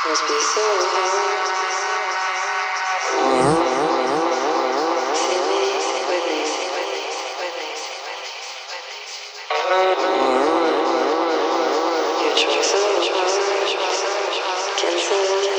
Must be so hard. See me with me. You try so hard. Can't seem to